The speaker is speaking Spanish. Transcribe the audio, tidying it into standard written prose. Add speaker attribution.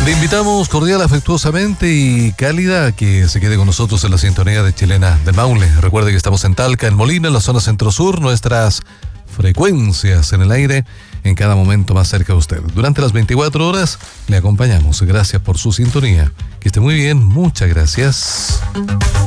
Speaker 1: Le invitamos cordial, afectuosamente y cálida a que se quede con nosotros en la sintonía de Chilena del Maule. Recuerde que estamos en Talca, en Molina, en la zona centro-sur, nuestras frecuencias en el aire en cada momento más cerca de usted. Durante las 24 horas le acompañamos. Gracias por su sintonía. Que esté muy bien, muchas gracias.